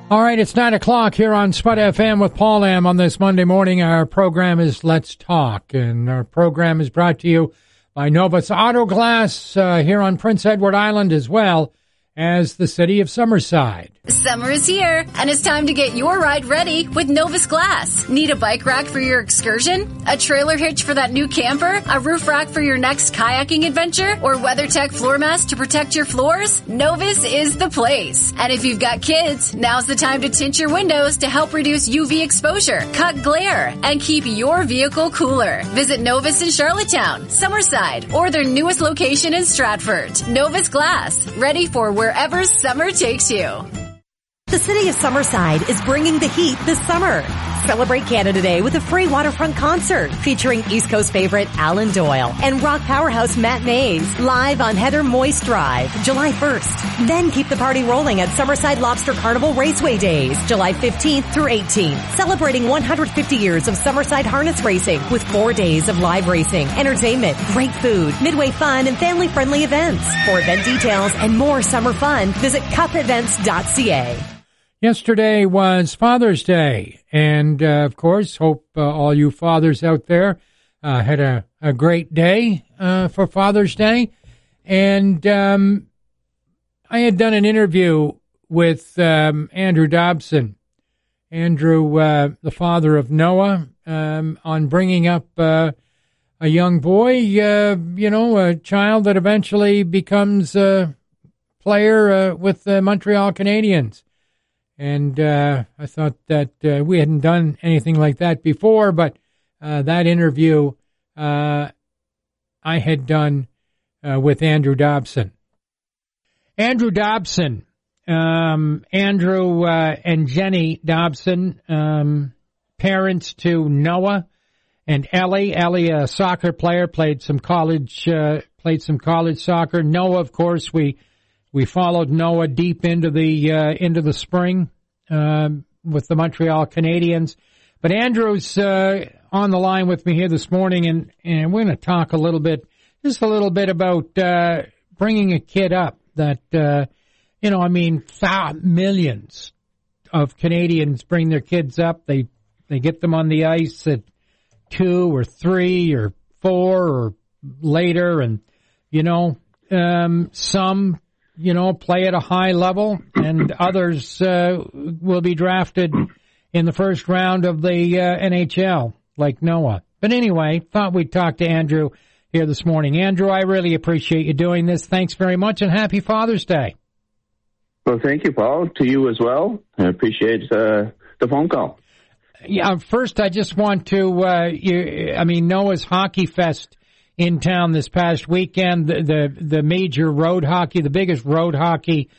All right, it's 9 o'clock here on Spud FM with Paul Lamb on this Monday morning. Our program is Let's Talk, and our program is brought to you by Novus Auto Glass here on Prince Edward Island, as well as the city of Summerside. Summer is here, and it's time to get your ride ready with Novus Glass. Need a bike rack for your excursion? A trailer hitch for that new camper? A roof rack for your next kayaking adventure? Or WeatherTech floor mats to protect your floors? Novus is the place. And if you've got kids, now's the time to tint your windows to help reduce UV exposure, cut glare, and keep your vehicle cooler. Visit Novus in Charlottetown, Summerside, or their newest location in Stratford. Novus Glass, ready for wherever summer takes you. The city of Summerside is bringing the heat this summer. Celebrate Canada Day with a free waterfront concert featuring East Coast favorite Alan Doyle and rock powerhouse Matt Mays live on Heather Moist Drive, July 1st. Then keep the party rolling at Summerside Lobster Carnival Raceway Days, July 15th through 18th, celebrating 150 years of Summerside harness racing with 4 days of live racing, entertainment, great food, midway fun, and family-friendly events. For event details and more summer fun, visit cupevents.ca. Yesterday was Father's Day, and of course, hope all you fathers out there had a great day for Father's Day. And I had done an interview with Andrew Dobson, Andrew, the father of Noah, on bringing up a young boy, a child that eventually becomes a player with the Montreal Canadiens. And I thought that we hadn't done anything like that before, but that interview I had done with Andrew Dobson. Andrew Dobson, Andrew and Jenny Dobson, parents to Noah and Ellie. Ellie, a soccer player, played some college soccer. Noah, of course, we followed Noah deep into the spring with the Montreal Canadiens. But Andrew's on the line with me here this morning, and we're going to talk just a little bit about bringing a kid up that, millions of Canadians bring their kids up. They get them on the ice at 2 or 3 or 4 or later, and, some play at a high level, and others will be drafted in the first round of the NHL, like Noah. But anyway, thought we'd talk to Andrew here this morning. Andrew, I really appreciate you doing this. Thanks very much, and happy Father's Day. Well, thank you, Paul. To you as well. I appreciate the phone call. Yeah, first I just want to, Noah's Hockey Fest in town this past weekend, the major road hockey, the biggest road hockey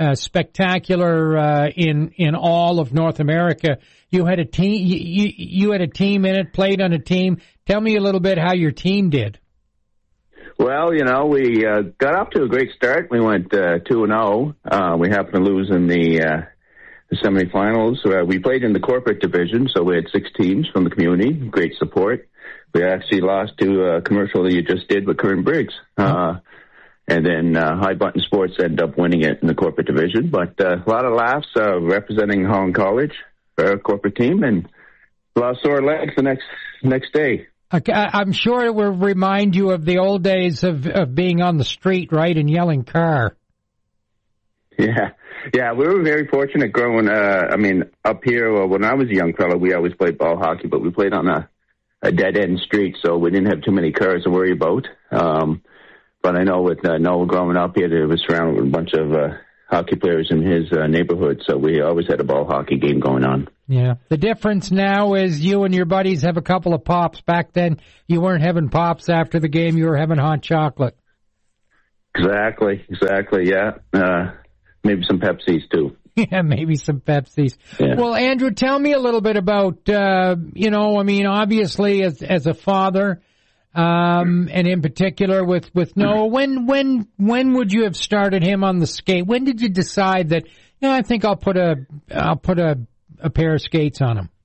spectacular in all of North America. You had a team. You had a team in it. Played on a team. Tell me a little bit how your team did. Well, we got off to a great start. We went 2-0. We happened to lose in the semifinals. We played in the corporate division, so we had 6 teams from the community. Great support. We actually lost to a commercial that you just did with Kern Briggs. And then High Button Sports ended up winning it in the corporate division. But a lot of laughs representing Holland College for our corporate team, and a lot of sore legs the next day. I'm sure it will remind you of the old days of being on the street, right, and yelling car. Yeah, we were very fortunate growing, up here, when I was a young fellow, we always played ball hockey, but we played on a dead-end street, so we didn't have too many cars to worry about. But I know with Noah growing up, he was surrounded with a bunch of hockey players in his neighborhood, so we always had a ball hockey game going on. Yeah. The difference now is you and your buddies have a couple of pops. Back then, you weren't having pops after the game. You were having hot chocolate. Exactly, yeah. Maybe some Pepsis, too. Yeah, maybe some Pepsis. Yeah. Well, Andrew, tell me a little bit about, obviously as a father, and in particular with Noah, when would you have started him on the skate? When did you decide that, I think I'll put a pair of skates on him?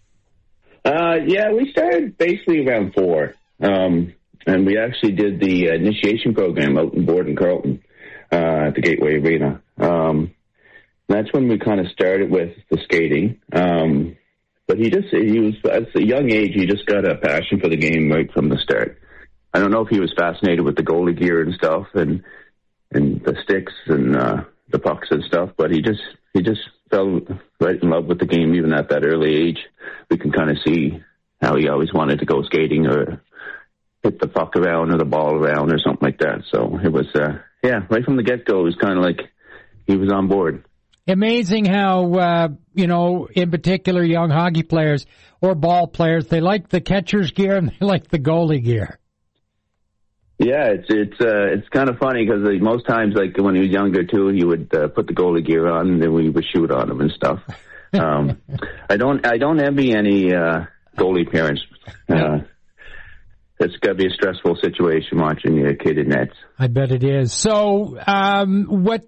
We started basically around 4. And we actually did the initiation program out in Borden, Carlton, at the Gateway Arena. that's when we kind of started with the skating. But he was, at a young age, he just got a passion for the game right from the start. I don't know if he was fascinated with the goalie gear and stuff and the sticks and the pucks and stuff, but he just fell right in love with the game even at that early age. We can kind of see how he always wanted to go skating or hit the puck around or the ball around or something like that. So it was, right from the get-go, it was kind of like he was on board. Amazing how, in particular young hockey players or ball players, they like the catcher's gear and they like the goalie gear. Yeah, it's kind of funny because most times, like when he was younger too, he would put the goalie gear on and then we would shoot on him and stuff. I don't envy any goalie parents. It's got to be a stressful situation watching your kid in nets. I bet it is. So, what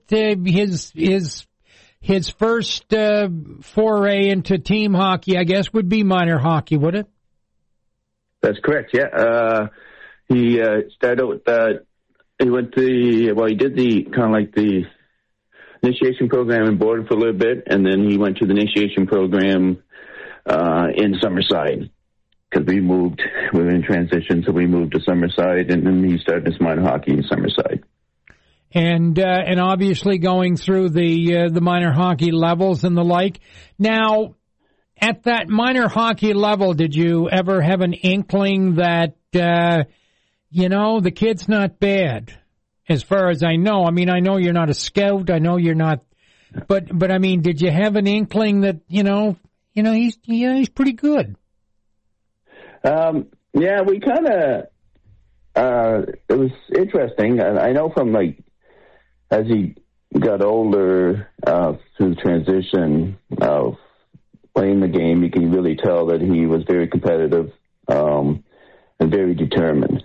his first foray into team hockey, I guess, would be minor hockey, would it? That's correct. Yeah. He started with he did the kind of like the initiation program in Borden for a little bit, and then he went to the initiation program in Summerside because we were in transition, so we moved to Summerside, and then he started his minor hockey in Summerside. And obviously going through the minor hockey levels and the like. Now, at that minor hockey level, did you ever have an inkling that the kid's not bad, as far as I know? I mean, I know you're not a scout. I know you're not, but I mean, did you have an inkling that he's pretty good? Yeah, we kind of. It was interesting. I know from as he got older through the transition of playing the game, you can really tell that he was very competitive and very determined.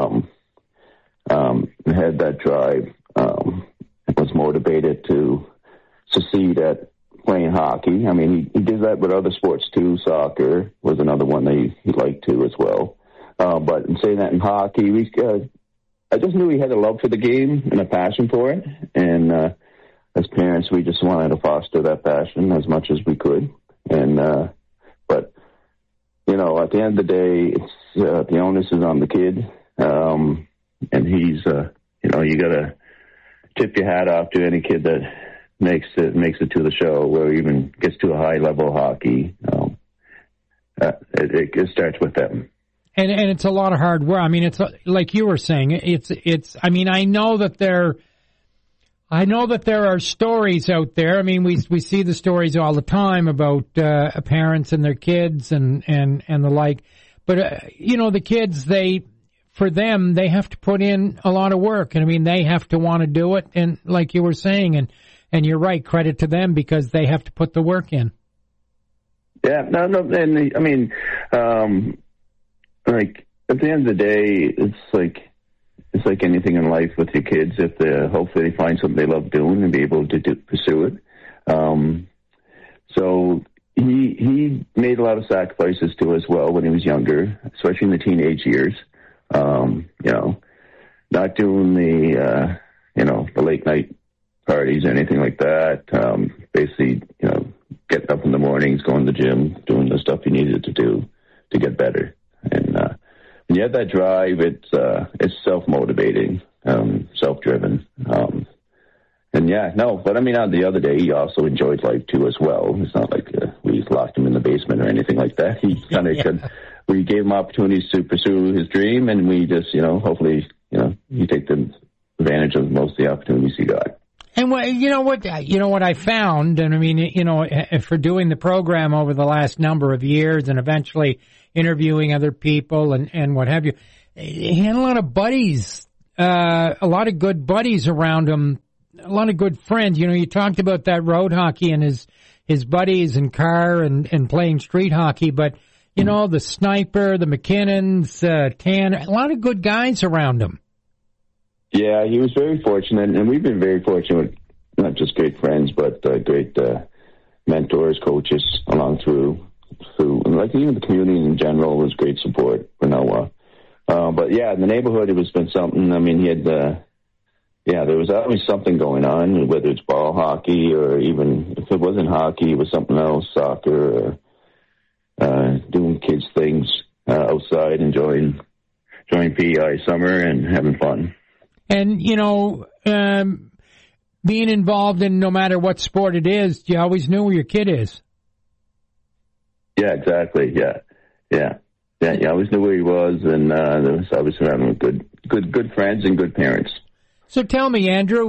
Had that drive, was motivated to succeed at playing hockey. I mean, he did that with other sports too. Soccer was another one that he liked to as well. But in saying that in hockey, I just knew he had a love for the game and a passion for it. And as parents, we just wanted to foster that passion as much as we could. And but at the end of the day, it's the onus is on the kid. And he's, you got to tip your hat off to any kid that makes it to the show or even gets to a high level of hockey. It starts with them. And it's a lot of hard work. I mean, it's like you were saying. I mean, I know that there are stories out there. I mean, we see the stories all the time about parents and their kids and the like. But the kids, they have to put in a lot of work, and I mean, they have to want to do it. And like you were saying, and you're right, credit to them because they have to put the work in. Yeah, no, and I mean, at the end of the day, it's like anything in life with your kids. If hopefully they find something they love doing and be able to pursue it. So he made a lot of sacrifices too as well when he was younger, especially in the teenage years. Not doing the late night parties or anything like that. Basically, getting up in the mornings, going to the gym, doing the stuff he needed to do to get better. And when you have that drive, it's self-motivating, self-driven. But I mean, on the other day, he also enjoyed life too as well. It's not like we locked him in the basement or anything like that. He kind of we gave him opportunities to pursue his dream, and we just, hopefully, you take the advantage of most of the opportunities he got. And what I found, and I mean, for doing the program over the last number of years, and eventually interviewing other people and what have you, he had a lot of buddies, a lot of good buddies around him, a lot of good friends. You talked about that road hockey and his buddies and Carr and playing street hockey, but the Sniper, the McKinnons, Tan, a lot of good guys around him. Yeah, he was very fortunate, and we've been very fortunate, not just great friends, but great mentors, coaches along through, like even the community in general was great support for Noah. But yeah, in the neighborhood, it was been something. I mean, he had there was always something going on, whether it's ball hockey or even if it wasn't hockey, it was something else, soccer, or doing kids things outside, enjoying PEI summer and having fun. And, being involved in no matter what sport it is, you always knew where your kid is. Yeah, exactly. Yeah. You always knew where he was, and there was always surrounded with good friends and good parents. So tell me, Andrew,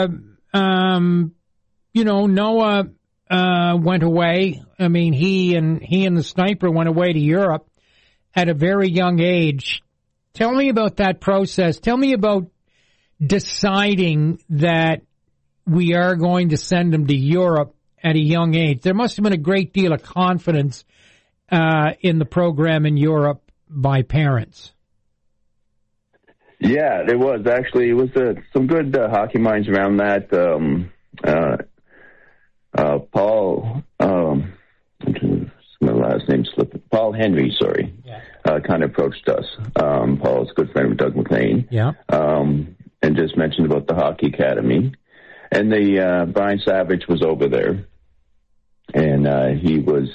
Noah went away. I mean, he and the sniper went away to Europe at a very young age. Tell me about that process. Tell me about deciding that we are going to send him to Europe at a young age. There must have been a great deal of confidence in the program in Europe by parents. Yeah, there was actually. It was some good hockey minds around that. Paul, my last name slipped. Paul Henry, sorry, kind of approached us. Paul's a good friend of Doug McLean. Yeah. And just mentioned about the hockey academy, and the Brian Savage was over there, and he was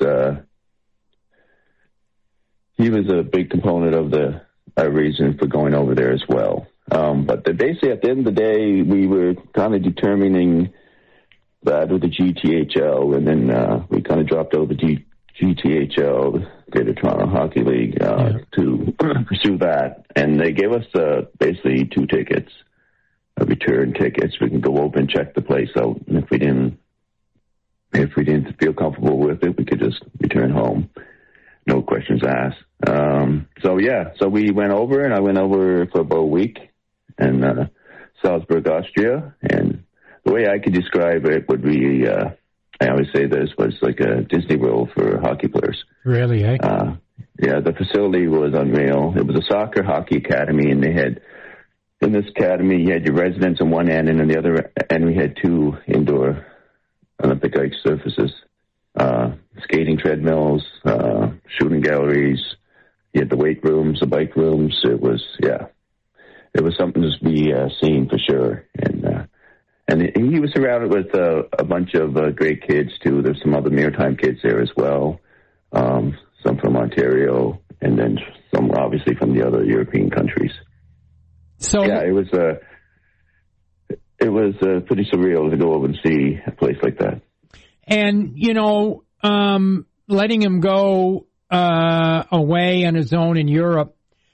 a big component of the reason for going over there as well. But basically, at the end of the day, we were kind of determining that with the GTHL, and then we kind of dropped out of the GTHL, the Greater Toronto Hockey League, to pursue that. And they gave us basically 2 tickets, return tickets. We can go over and check the place out, and if we didn't feel comfortable with it, we could just return home. No questions asked. So we went over, and I went over for about a week in Salzburg, Austria. And the way I could describe it would be, I always say this was like a Disney World for hockey players. Really, eh? The facility was unreal. It was a soccer hockey academy, and they had, in this academy, you had your residents on one end, and on the other end, we had 2 indoor Olympic ice surfaces. Skating treadmills, shooting galleries. You had the weight rooms, the bike rooms. It was something to be seen for sure. And he was surrounded with a bunch of great kids too. There's some other maritime kids there as well. Some from Ontario, and then some obviously from the other European countries. So yeah, it was pretty surreal to go over and see a place like that. And, letting him go away on his own in Europe,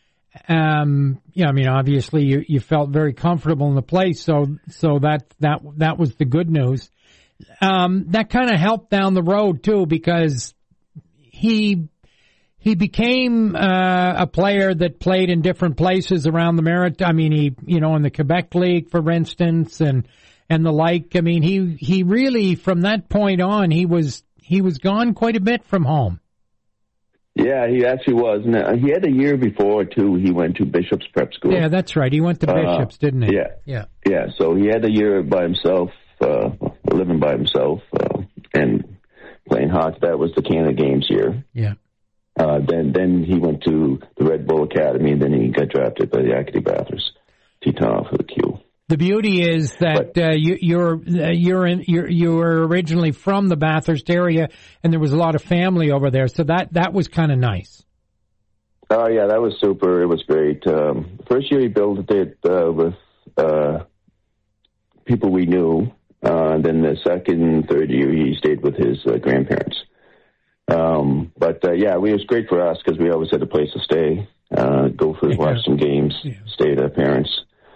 obviously you felt very comfortable in the place, so that was the good news. That kind of helped down the road, too, because he became a player that played in different places around the Maritime. I mean, in the Quebec League, for instance, and the like. I mean, he really, from that point on, he was gone quite a bit from home. Yeah, he actually was. And he had a year before, too. He went to Bishop's Prep School. Yeah, that's right. He went to Bishop's, didn't he? Yeah. So he had a year by himself, living by himself, and playing hockey. That was the Canada Games year. Yeah. Then he went to the Red Bull Academy, and then he got drafted by the Acadie Bathurst Teton for the Q. The beauty is that you were originally from the Bathurst area, and there was a lot of family over there, so that was kind of nice. Oh yeah, that was super. It was great. First year he built it with people we knew. Then the second and third year he stayed with his grandparents. It was great for us because we always had a place to stay, watch some games, stay at our parents.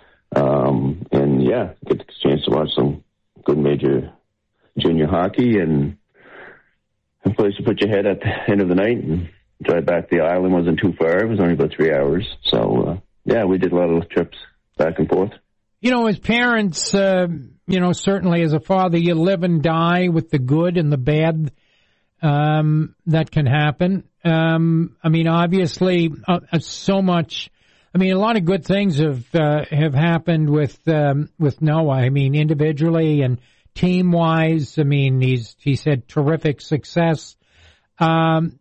Get the chance to watch some good major junior hockey and a place to put your head at the end of the night and drive back to the island. Wasn't too far. It was only about 3 hours. So, we did a lot of trips back and forth. As parents, certainly as a father, you live and die with the good and the bad that can happen. Obviously, so much. A lot of good things have happened with Noah. Individually and team wise. He's had terrific success. But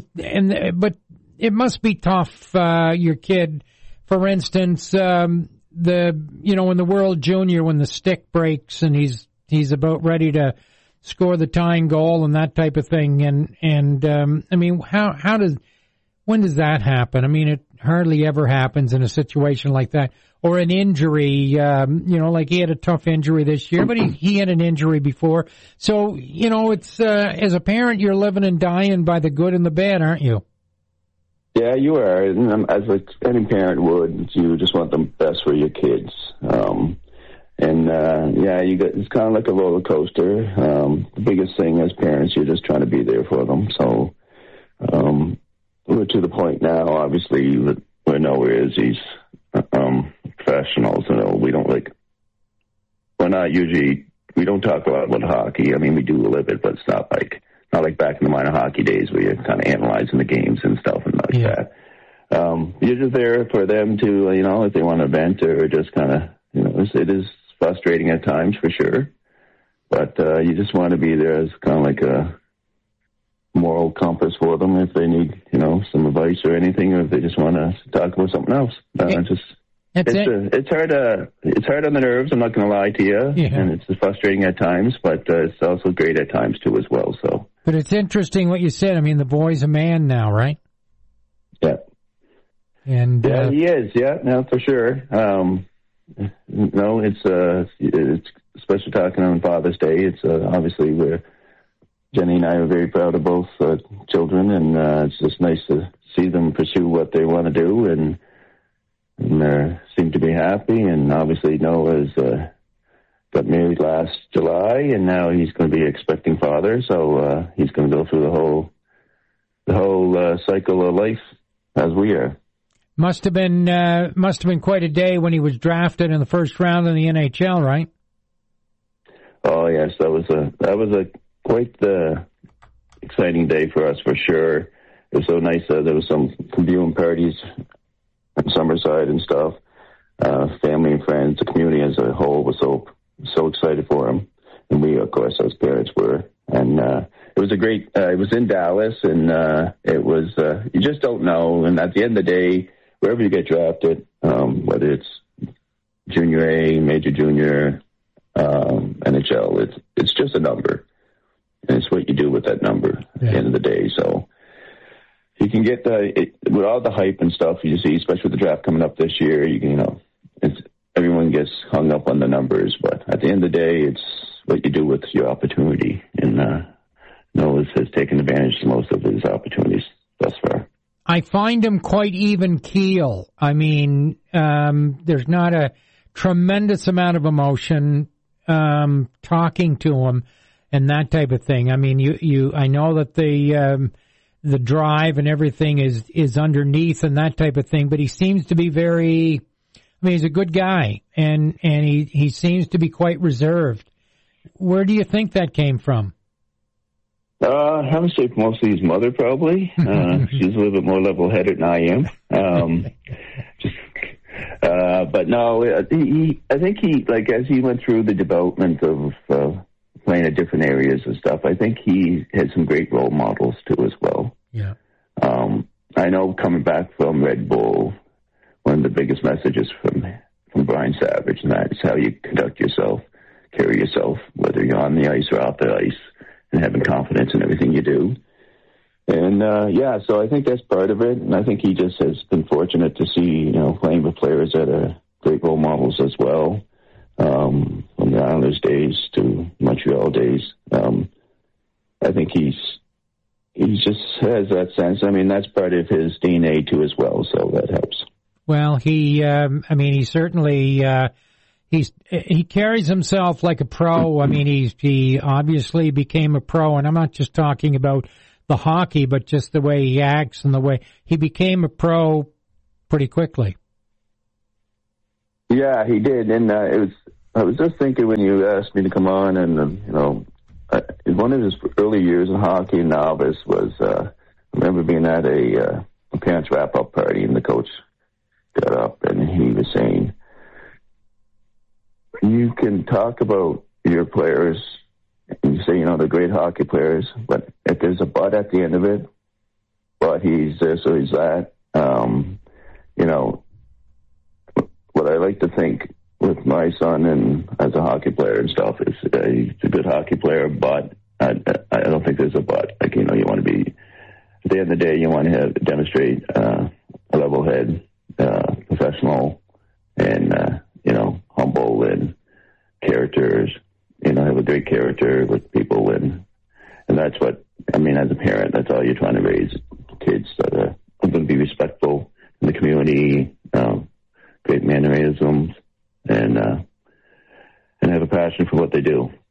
it must be tough. Your kid, for instance, in the World Junior when the stick breaks and he's about ready to score the tying goal and that type of thing. And I mean, when does that happen? I mean, it hardly ever happens in a situation like that. Or an injury, like he had a tough injury this year, but he had an injury before. So, it's, as a parent, you're living and dying by the good and the bad, aren't you? Yeah, you are. As any parent would, you just want the best for your kids. It's kind of like a roller coaster. The biggest thing as parents, you're just trying to be there for them. So, we're to the point now, obviously, that we're nowhere as these, professionals. We don't talk a lot about hockey. I mean, we do a little bit, but it's not like back in the minor hockey days where you're kind of analyzing the games and stuff and that. You're just there for them to, if they want to vent or just kind of, it is frustrating at times for sure. But you just want to be there as kind of like a moral compass for them if they need, some advice or anything, or if they just want to talk about something else. It's hard on the nerves. I'm not going to lie to you, and it's frustrating at times, but it's also great at times too as well. So, but it's interesting what you said. I mean, the boy's a man now, right? Yeah, and he is. Yeah, no, for sure. It's especially talking on Father's Day. It's obviously Jenny and I are very proud of both children, and it's just nice to see them pursue what they want to do, and they seem to be happy. And obviously Noah's got married last July, and now he's going to be expecting father, so he's going to go through the whole cycle of life as we are. Must have been quite a day when he was drafted in the first round in the NHL, right? Oh yes, that was quite the exciting day for us for sure. It was so nice. There was some viewing parties in Summerside and stuff. Family and friends, the community as a whole was so excited for him, and we, of course, as parents were. And it was a great. It was in Dallas, and it was. You just don't know. And at the end of the day, wherever you get drafted, whether it's Junior A, Major Junior, NHL, it's just a number. And it's what you do with that number at the end of the day. So you can get with all the hype and stuff you see, especially with the draft coming up this year. Everyone gets hung up on the numbers, but at the end of the day, it's what you do with your opportunity. And Noah has taken advantage of most of his opportunities thus far. I find him quite even keel. I mean, there's not a tremendous amount of emotion talking to him. And that type of thing. I mean, I know that the drive and everything is underneath and that type of thing, but he seems to be he's a good guy, and he seems to be quite reserved. Where do you think that came from? I would say mostly his mother, probably. She's a little bit more level-headed than I am. But no, I think as he went through the development of playing at different areas and stuff, I think he had some great role models too as well. Yeah. I know coming back from Red Bull, one of the biggest messages from Brian Savage, and that is how you conduct yourself, carry yourself, whether you're on the ice or off the ice, and having confidence in everything you do. And so I think that's part of it. And I think he just has been fortunate to see, playing with players that are great role models as well. From the Islanders days to Montreal days. I think he just has that sense. I mean, that's part of his DNA too as well, so that helps. Well, he certainly, he carries himself like a pro. I mean, he obviously became a pro, and I'm not just talking about the hockey, but just the way he acts and the way he became a pro pretty quickly. Yeah, he did, and I was just thinking when you asked me to come on, and one of his early years in hockey, novice, was I remember being at a parents' wrap-up party, and the coach got up and he was saying, "You can talk about your players, and you say they're great hockey players, but if there's a but at the end of it, but he's this or he's that, what I like to think with my son and as a hockey player and stuff, he's a good hockey player, but I don't think there's a but. Like, you want to be, at the end of the day, you want to demonstrate a level head, professional, and, humble and characters, have a great character with people. And that's what, as a parent, that's all you're trying to raise kids that are going to be respectful in the community, great mannerisms, and have a passion for what they do.